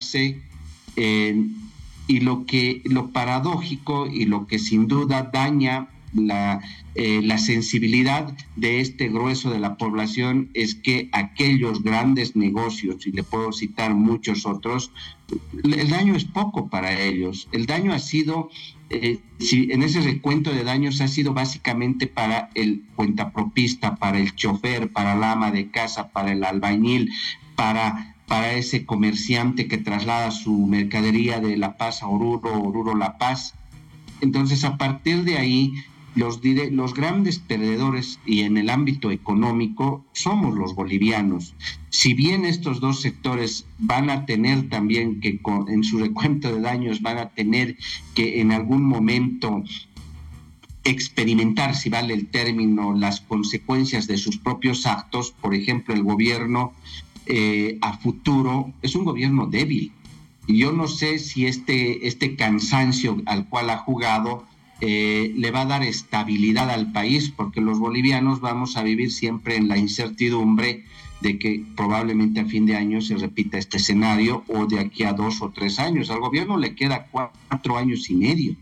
recuperarse, y lo paradójico y lo que sin duda daña la sensibilidad de este grueso de la población es que aquellos grandes negocios, y le puedo citar muchos otros, el daño es poco para ellos. El daño ha sido, si en ese recuento de daños ha sido básicamente para el cuentapropista, para el chofer, para la ama de casa, para el albañil, para ese comerciante que traslada su mercadería de La Paz a Oruro, Oruro-La Paz. Entonces, a partir de ahí, los grandes perdedores y en el ámbito económico somos los bolivianos. Si bien estos dos sectores van a tener también que en su recuento de daños van a tener que en algún momento experimentar, si vale el término, las consecuencias de sus propios actos. Por ejemplo, el gobierno a futuro es un gobierno débil, y yo no sé si este cansancio al cual ha jugado le va a dar estabilidad al país, porque los bolivianos vamos a vivir siempre en la incertidumbre de que probablemente a fin de año se repita este escenario, o de aquí a 2 o 3 años. Al gobierno le queda 4 años y medio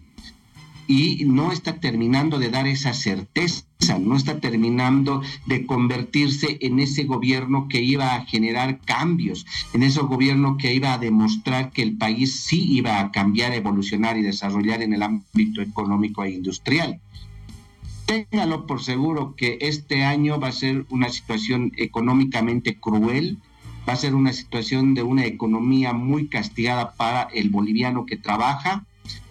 y no está terminando de dar esa certeza, no está terminando de convertirse en ese gobierno que iba a generar cambios, en ese gobierno que iba a demostrar que el país sí iba a cambiar, evolucionar y desarrollar en el ámbito económico e industrial. Téngalo por seguro que este año va a ser una situación económicamente cruel, va a ser una situación de una economía muy castigada para el boliviano que trabaja.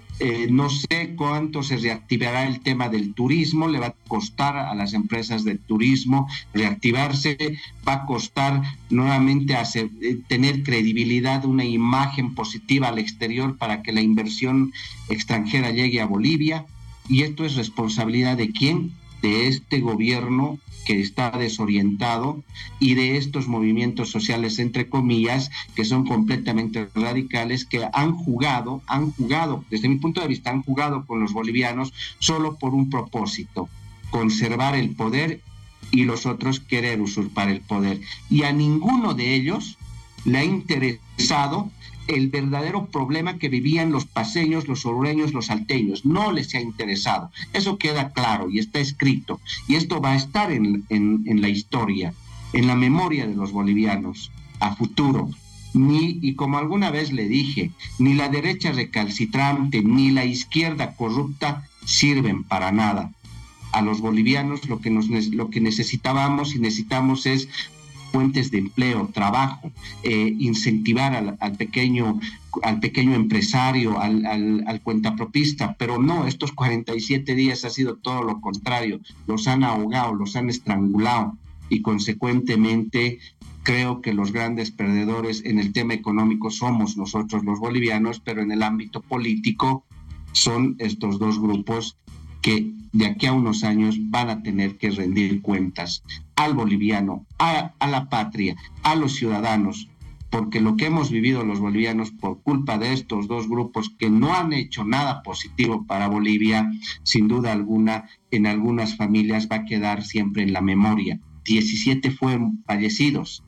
No sé cuánto se reactivará el tema del turismo, le va a costar a las empresas del turismo reactivarse, va a costar nuevamente tener credibilidad, una imagen positiva al exterior para que la inversión extranjera llegue a Bolivia. Y esto es responsabilidad ¿de quién? De este gobierno que está desorientado, y de estos movimientos sociales, entre comillas, que son completamente radicales, que han jugado, desde mi punto de vista, han jugado con los bolivianos solo por un propósito: conservar el poder, y los otros querer usurpar el poder. Y a ninguno de ellos le ha interesado el verdadero problema que vivían los paceños, los orureños, los salteños. No les ha interesado. Eso queda claro y está escrito. Y esto va a estar en la historia, en la memoria de los bolivianos a futuro. Y como alguna vez le dije, ni la derecha recalcitrante ni la izquierda corrupta sirven para nada. A los bolivianos lo que necesitamos es fuentes de empleo, trabajo, incentivar al pequeño empresario, al cuentapropista, pero no, estos 47 días ha sido todo lo contrario. Los han ahogado, los han estrangulado, y consecuentemente creo que los grandes perdedores en el tema económico somos nosotros los bolivianos, pero en el ámbito político son estos dos grupos que de aquí a unos años van a tener que rendir cuentas al boliviano, a la patria, a los ciudadanos, porque lo que hemos vivido los bolivianos por culpa de estos dos grupos que no han hecho nada positivo para Bolivia, sin duda alguna, en algunas familias va a quedar siempre en la memoria. 17 fueron fallecidos,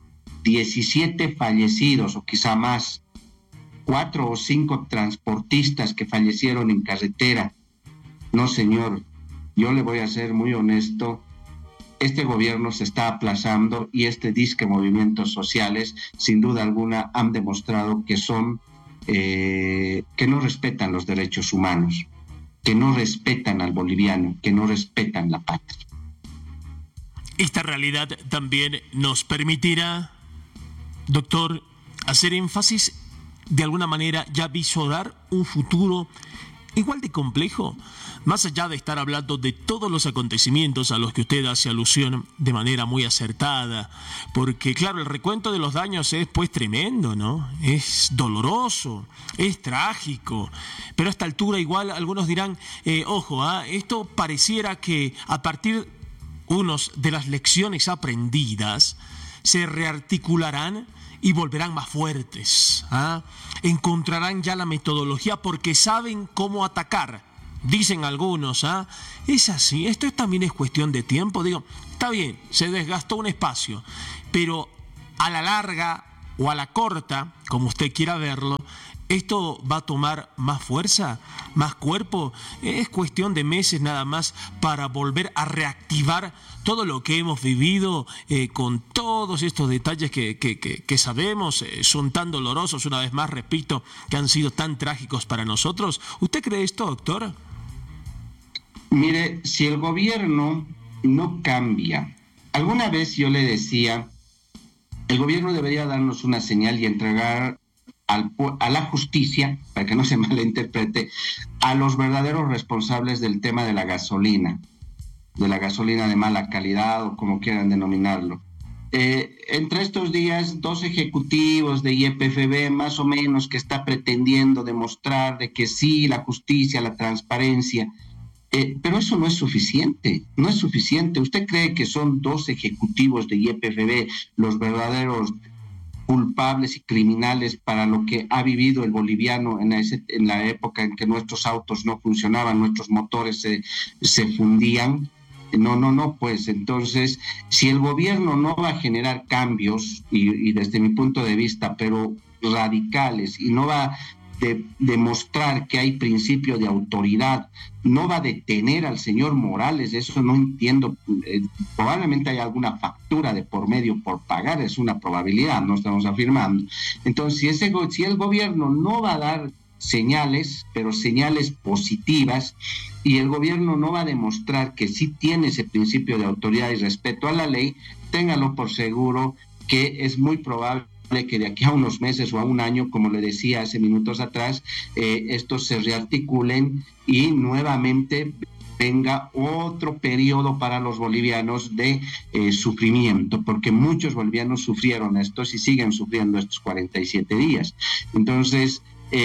17 fallecidos o quizá más, 4 o 5 transportistas que fallecieron en carretera. No, señor, yo le voy a ser muy honesto, este gobierno se está aplazando, y disque movimientos sociales, sin duda alguna, han demostrado que no respetan los derechos humanos, que no respetan al boliviano, que no respetan la patria. Esta realidad también nos permitirá, doctor, hacer énfasis, de alguna manera, ya visorar un futuro igual de complejo, más allá de estar hablando de todos los acontecimientos a los que usted hace alusión de manera muy acertada, porque claro, el recuento de los daños es pues tremendo, ¿no? Es doloroso, es trágico, pero a esta altura igual algunos dirán, esto pareciera que a partir de las lecciones aprendidas se rearticularán y volverán más fuertes, encontrarán ya la metodología porque saben cómo atacar, dicen algunos, es así, esto también es cuestión de tiempo. Digo, está bien, se desgastó un espacio, pero a la larga o a la corta, como usted quiera verlo, ¿esto va a tomar más fuerza, más cuerpo? ¿Es cuestión de meses nada más para volver a reactivar todo lo que hemos vivido con todos estos detalles que sabemos? Son tan dolorosos, una vez más, repito, que han sido tan trágicos para nosotros. ¿Usted cree esto, doctor? Mire, si el gobierno no cambia, alguna vez yo le decía, el gobierno debería darnos una señal y entregar a la justicia, para que no se malinterprete, a los verdaderos responsables del tema de la gasolina de mala calidad o como quieran denominarlo. Entre estos días, 2 ejecutivos de YPFB más o menos que está pretendiendo demostrar de que sí, la justicia, la transparencia, pero eso no es suficiente, no es suficiente. ¿Usted cree que son 2 ejecutivos de YPFB los verdaderos culpables y criminales para lo que ha vivido el boliviano en la época en que nuestros autos no funcionaban, nuestros motores se fundían? No, pues entonces, si el gobierno no va a generar cambios, y desde mi punto de vista, pero radicales, y no va de demostrar que hay principio de autoridad, no va a detener al señor Morales, eso no entiendo, probablemente hay alguna factura de por medio por pagar, es una probabilidad, no estamos afirmando. Entonces, si el gobierno no va a dar señales, pero señales positivas, y el gobierno no va a demostrar que sí tiene ese principio de autoridad y respeto a la ley, téngalo por seguro que es muy probable que de aquí a unos meses o a un año, como le decía hace minutos atrás, estos se rearticulen y nuevamente venga otro periodo para los bolivianos de sufrimiento, porque muchos bolivianos sufrieron estos y siguen sufriendo estos 47 días. Entonces,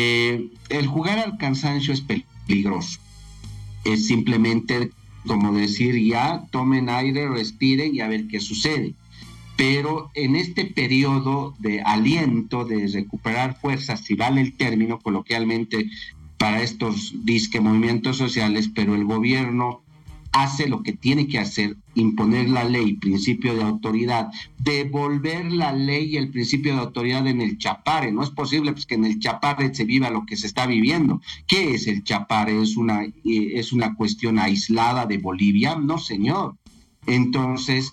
el jugar al cansancio es peligroso. Es simplemente como decir, ya tomen aire, respiren y a ver qué sucede. Pero en este periodo de aliento, de recuperar fuerzas, si vale el término coloquialmente para estos disque movimientos sociales, pero el gobierno hace lo que tiene que hacer, imponer la ley, principio de autoridad, devolver la ley y el principio de autoridad en el Chapare. No es posible pues, que en el Chapare se viva lo que se está viviendo. ¿Qué es el Chapare? ¿Es una cuestión aislada de Bolivia? No, señor. Entonces,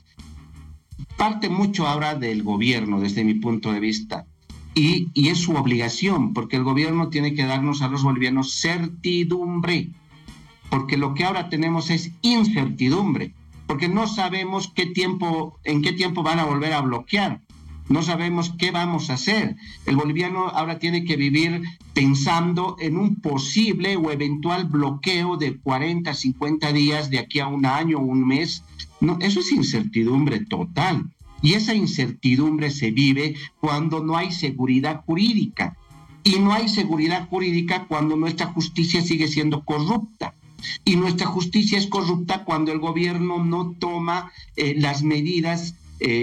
parte mucho ahora del gobierno, desde mi punto de vista, y es su obligación, porque el gobierno tiene que darnos a los bolivianos certidumbre, porque lo que ahora tenemos es incertidumbre, porque no sabemos en qué tiempo van a volver a bloquear, no sabemos qué vamos a hacer. El boliviano ahora tiene que vivir pensando en un posible o eventual bloqueo de 40, 50 días de aquí a un año o un mes. No, eso es incertidumbre total. Y esa incertidumbre se vive cuando no hay seguridad jurídica. Y no hay seguridad jurídica cuando nuestra justicia sigue siendo corrupta. Y nuestra justicia es corrupta cuando el gobierno no toma las medidas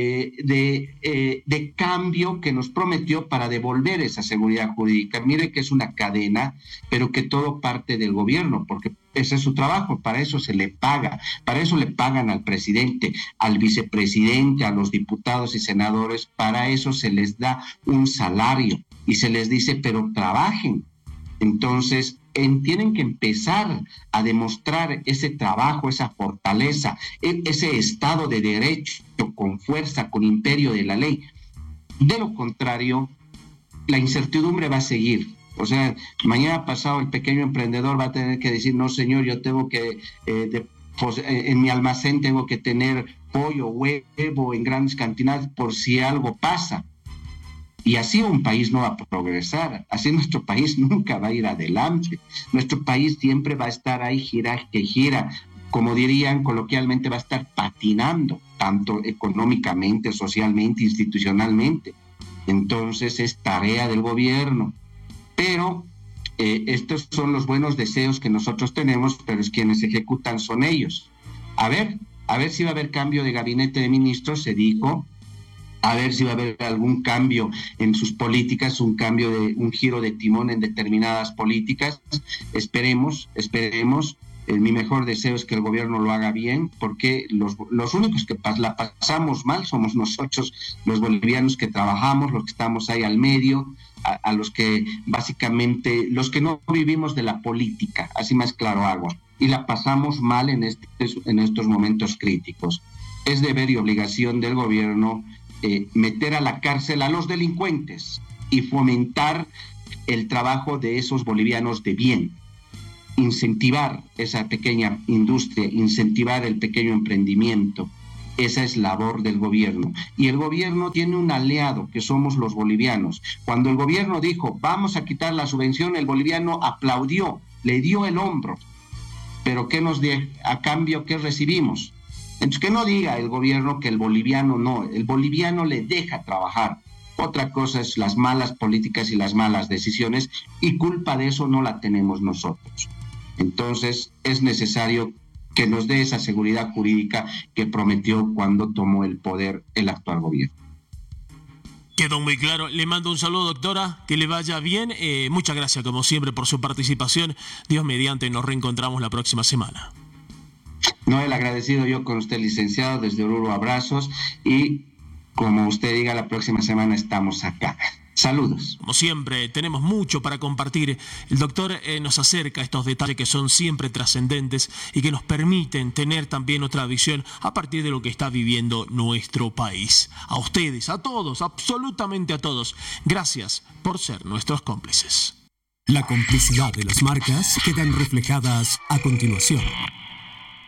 de cambio que nos prometió para devolver esa seguridad jurídica. Mire que es una cadena, pero que todo parte del gobierno, porque ese es su trabajo, para eso se le paga, para eso le pagan al presidente, al vicepresidente, a los diputados y senadores, para eso se les da un salario y se les dice, pero trabajen. Entonces, tienen que empezar a demostrar ese trabajo, esa fortaleza, ese Estado de Derecho con fuerza, con imperio de la ley. De lo contrario, la incertidumbre va a seguir. O sea, mañana pasado el pequeño emprendedor va a tener que decir, no señor, yo tengo que, en mi almacén tengo que tener pollo, huevo en grandes cantidades por si algo pasa. Y así un país no va a progresar, así nuestro país nunca va a ir adelante. Nuestro país siempre va a estar ahí, gira que gira, como dirían coloquialmente, va a estar patinando, tanto económicamente, socialmente, institucionalmente. Entonces es tarea del gobierno. Pero estos son los buenos deseos que nosotros tenemos, pero es quienes ejecutan son ellos. A ver si va a haber cambio de gabinete de ministros, se dijo. A ver si va a haber algún cambio en sus políticas, un giro de timón en determinadas políticas. Esperemos. Mi mejor deseo es que el gobierno lo haga bien, porque los únicos que la pasamos mal somos nosotros, los bolivianos que trabajamos, los que estamos ahí al medio, a los que básicamente, los que no vivimos de la política, así más claro hago, y la pasamos mal en estos momentos críticos. Es deber y obligación del gobierno meter a la cárcel a los delincuentes y fomentar el trabajo de esos bolivianos de bien, incentivar esa pequeña industria, incentivar el pequeño emprendimiento. Esa es labor del gobierno. Y el gobierno tiene un aliado, que somos los bolivianos. Cuando el gobierno dijo, vamos a quitar la subvención, el boliviano aplaudió, le dio el hombro. Pero ¿qué nos dio a cambio? ¿Qué recibimos? Entonces, que no diga el gobierno que el boliviano no, el boliviano le deja trabajar. Otra cosa es las malas políticas y las malas decisiones, y culpa de eso no la tenemos nosotros. Entonces, es necesario que nos dé esa seguridad jurídica que prometió cuando tomó el poder el actual gobierno. Quedó muy claro. Le mando un saludo, doctora, que le vaya bien. Muchas gracias, como siempre, por su participación. Dios mediante, nos reencontramos la próxima semana. No, el agradecido yo con usted, licenciado, desde Oruro, abrazos, y como usted diga, la próxima semana estamos acá. Saludos. Como siempre, tenemos mucho para compartir. El doctor nos acerca a estos detalles que son siempre trascendentes y que nos permiten tener también otra visión a partir de lo que está viviendo nuestro país. A ustedes, a todos, absolutamente a todos, gracias por ser nuestros cómplices. La complicidad de las marcas quedan reflejadas a continuación.